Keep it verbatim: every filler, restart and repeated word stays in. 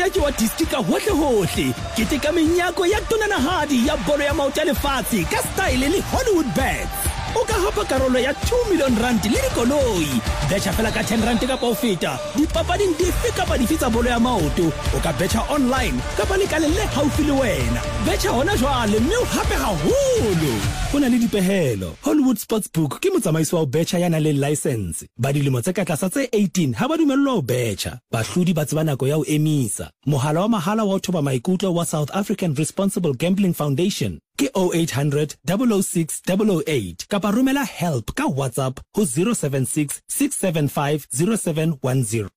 ya ke wa distika hohle hohle. Ke teka menyako ya tonanahadi ya bolo ya maoto ya lefatshe ka style le Hollywood bets. O ka hapa karolo ya two million rand le dikoloi. Betcha fela ka ten rand ka po feta. Dipapading dife kapa dife tsa bolo ya maoto. O ka betcha online kapa le kale le haufi le wena. Betcha hona jwale mme o hape haholo. Hona le dipehelo. Hollywood Sportsbook ke motsamaiso wa o betcha yana le license. Ba dilemo tse ka tlasa tse eighteen ha ba dumellwa o betcha. Bahlodi ba tseba nako ya o emisa. Mohala wa mahala wa o thoba maikutlo wa South African Responsible Gambling Foundation ke oh eight hundred, double oh six, double oh eight kapa romela help ka WhatsApp ho zero seven six, six seven five, zero seven one zero.